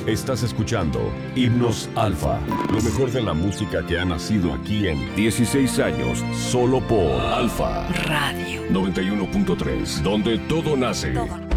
Estás escuchando Himnos Alfa, lo mejor de la música que ha nacido aquí en 16 años, solo por Alfa Radio 91.3, donde todo nace. Todo.